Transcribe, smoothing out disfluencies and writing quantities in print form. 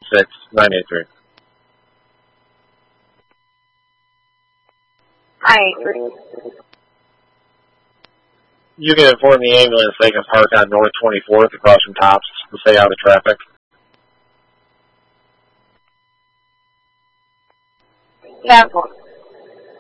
983. I agree. You can inform the ambulance they can park on North 24th across from Tops to stay out of traffic. That one.